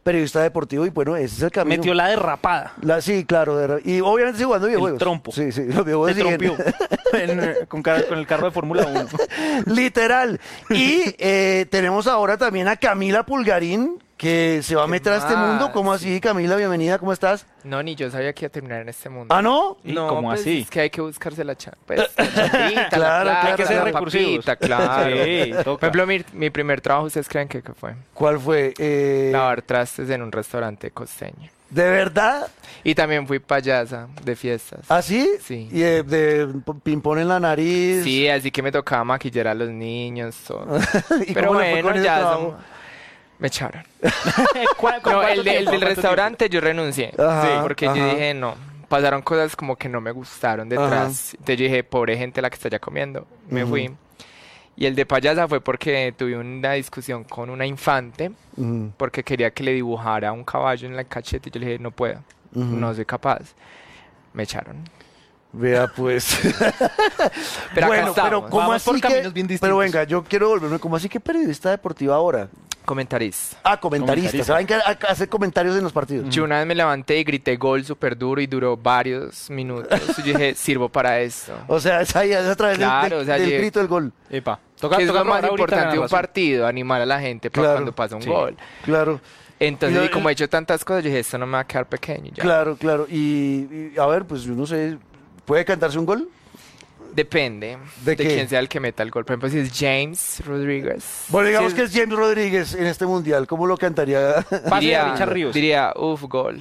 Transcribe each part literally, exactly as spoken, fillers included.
periodista deportivo y bueno, ese es el camino. Metió la derrapada. La, sí, claro. De, y obviamente sí jugando videojuegos. El trompo. Sí, sí, los videojuegos Se siguen. trompió en- con, car- con el carro de Fórmula uno. Literal. Y eh, tenemos ahora también a Camila Pulgarín, que se va a meter a este más? mundo. ¿Cómo así, Camila? Bienvenida, ¿cómo estás? No, ni yo sabía que iba a terminar en este mundo. ¿Ah, no? ¿Y No, cómo pues, así? es que hay que buscarse la cha- pues, la chapita, Claro, la plata, hay que ser la recursivos. papita, claro. Sí, Por toca. ejemplo, mi, mi primer trabajo, ¿ustedes creen que, que fue? ¿Cuál fue? Eh, Lavar trastes en un restaurante costeño. ¿De verdad? Y también fui payasa de fiestas. ¿Ah, sí? Sí. Y eh, de ping-pong en la nariz. Sí, así que me tocaba maquillar a los niños, todo. ¿Y Pero cómo le fue bueno, con ese ya trabajo? son- me echaron. ¿Cuál- con No, cuánto el, de- el tiempo? del ¿Cuánto restaurante yo renuncié. Ajá, Sí, porque ajá. yo dije, no, pasaron cosas como que no me gustaron detrás. Entonces yo dije, pobre gente la que está ya comiendo. Me Ujú. fui. Y el de payasa fue porque tuve una discusión con una infante, Ujú, porque quería que le dibujara un caballo en la cachete. Y yo le dije, no puedo, ujú. no soy capaz. Me echaron. Vea, pues. Pero acá bueno, estamos. pero ¿cómo Vamos así por que? caminos bien distintos. Pero venga, yo quiero volverme. ¿Cómo así que periodista deportiva ahora? Comentarista. Ah, comentarista. Comentarista. ¿Saben que a- a hacer comentarios en los partidos? Yo una vez me levanté y grité gol súper duro y duró varios minutos. Y yo dije, sirvo para esto. O sea, es ahí, es a través del- Claro, del, o sea, del llegué- grito del gol. Epa. Toca, Que es toca lo más probar ahorita importante la de un narración. partido, animar a la gente para Claro. cuando pasa un Sí. gol. Claro, Entonces, Y lo- y como he hecho tantas cosas, yo dije, esto no me va a quedar pequeño ya. claro, claro. Y, y, a ver, pues yo no sé, ¿puede cantarse un gol? Depende ¿De de, qué? quién sea el que meta el gol. Por ejemplo, si es James Rodríguez. Bueno, digamos si que es James Rodríguez en este mundial. ¿Cómo lo cantaría? Pase de Richard Ríos. Diría, uff, gol.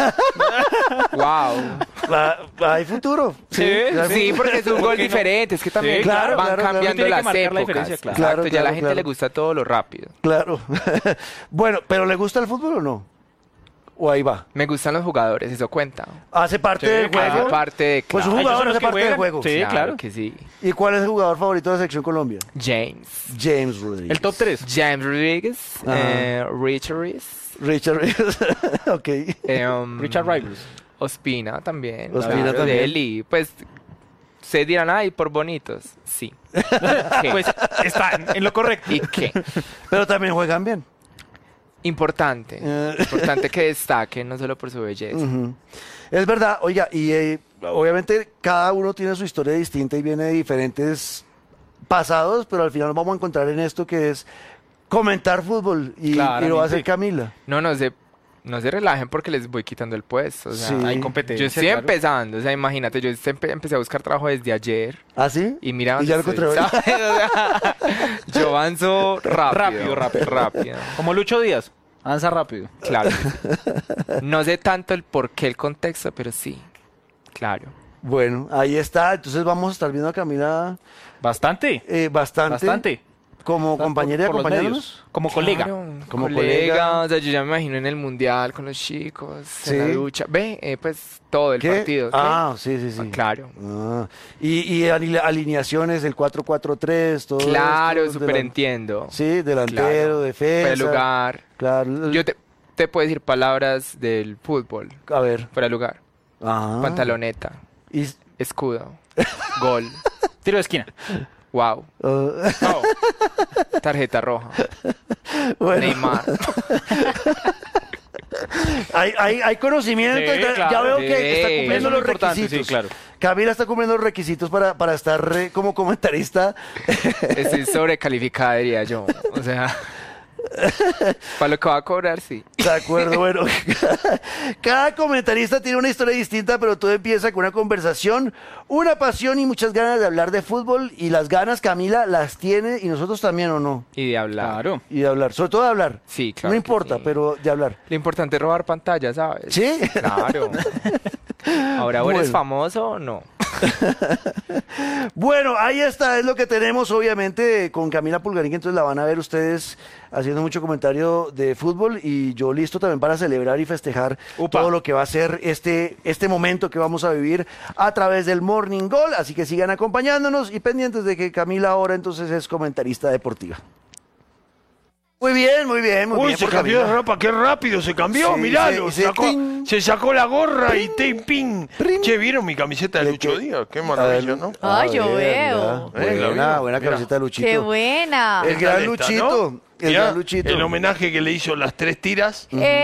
Wow. Ah, Hay futuro. Sí, hay Sí, futuro. porque es un ¿Por gol qué no? diferente. Es que también Sí, claro, van claro, claro. cambiando Tiene que las marcar la épocas. diferencia, claro. Exacto, Claro, ya a claro, la gente claro. le gusta todo lo rápido. Claro. Bueno, ¿pero le gusta el fútbol o no? ¿O ahí va? Me gustan los jugadores, eso cuenta. ¿Hace parte Sí, del claro. juego? Hace parte de... Pues un claro, jugador son los hace que parte del juegan. juego. Sí, claro. que sí. ¿Y cuál es el jugador favorito de la selección Colombia? James. James Rodríguez. El top tres. James Rodríguez. Ajá. Eh, Richard Reese. Richard Ríos. Ok. eh, um, Richard Rivers. Ospina también. Ospina claro, también. Deli. Pues, se dirán, ay, por bonitos. Sí. ¿Qué? Pues están en lo correcto. ¿Y qué? Pero también juegan bien. Importante. Eh. Importante que destaque, no solo por su belleza. Ujú. Es verdad, oiga, y eh, obviamente cada uno tiene su historia distinta y viene de diferentes pasados, pero al final nos vamos a encontrar en esto que es comentar fútbol y, y lo va a hacer Claramente. Camila. No, no se, no se relajen porque les voy quitando el puesto. O sea, Sí. Hay yo competencia. estoy claro. empezando. O sea, imagínate, yo empe- empecé a buscar trabajo desde ayer. ¿Ah, sí? Y mira Y dónde ya lo estoy, encontré hoy. ¿sabes? O sea, yo avanzo rápido. Rápido, rápido. rápido. Como Lucho Díaz. Avanza rápido. Claro. No sé tanto el por qué, el contexto, pero sí. Claro. Bueno, ahí está. Entonces vamos a estar viendo a Camila Bastante. eh, bastante. Bastante. Como compañera y Por los acompañándonos. medios. Como colega. Claro, Como colega. colega. O sea, yo ya me imagino en el mundial con los chicos, Sí. en la ducha. Ve, eh, pues todo el ¿Qué? partido. ¿qué? Ah, sí, sí, sí. Ah, claro. Ah, y, y ali- alineaciones, el cuatro cuatro tres, todo Claro, esto, súper delan- entiendo. Sí, delantero, Claro. defensa. Fuera de lugar. Claro. Yo te, te puedo decir palabras del fútbol. A ver. Fuera de lugar. Ah. Pantaloneta. Y, Escudo. Gol. Tiro de esquina. Wow. ah, Chao. Tarjeta roja. bueno, Neymar. hay, hay, hay conocimiento. Sí, ya- ya claro. veo que Sí, está cumpliendo eso es lo los importante, requisitos. sí, claro. Camila está cumpliendo los requisitos para, para estar eh, como comentarista. Estoy sobrecalificada, diría yo. O sea, para lo que va a cobrar, sí. De acuerdo, bueno. Cada comentarista tiene una historia distinta, pero todo empieza con una conversación, una pasión y muchas ganas de hablar de fútbol. Y las ganas, Camila, las tiene y nosotros también, ¿o no? Y de hablar. Claro. Y de hablar, sobre todo de hablar. Sí, claro No que importa, sí. pero de hablar. Lo importante es robar pantalla, ¿sabes? ¿Sí? Claro. Ahora, ¿o eres Bueno. famoso o no? Bueno, ahí está, es lo que tenemos obviamente con Camila Pulgarín, que entonces la van a ver ustedes haciendo mucho comentario de fútbol y yo listo también para celebrar y festejar Upa. todo lo que va a ser este, este momento que vamos a vivir a través del Morning Goal, así que sigan acompañándonos y pendientes de que Camila ahora entonces es comentarista deportiva. Muy bien, muy bien, muy Uy, bien. se por cambió de Camila. ropa, qué rápido se cambió, Sí, miralo. se- se- sacó- ting. se sacó la gorra y ting, ping. Rin. Che, ¿vieron mi camiseta de ¿De Lucho qué? Díaz? Qué A maravilla, ver, ¿no? a Ay, yo ver, veo. mira, Eh, la buena, veo, buena mira. camiseta de Luchito. ¡Qué buena! El gran Esta, Luchito, el Mirá, gran Luchito. el homenaje que le hizo las tres tiras. Eh,